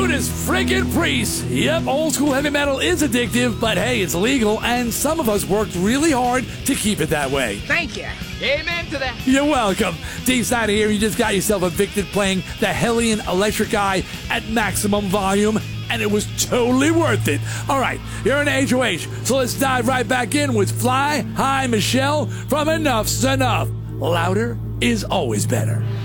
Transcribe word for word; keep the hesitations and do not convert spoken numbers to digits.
Judas friggin' Priest. Yep, old school heavy metal is addictive, but hey, it's legal, and some of us worked really hard to keep it that way. Thank you. Amen to that. You're welcome. D-side here, you just got yourself evicted playing the Hellion Electric Eye at maximum volume, and it was totally worth it. All right, you're an H O H, so let's dive right back in with Fly High Michelle from Enough's Enough. Louder is always better.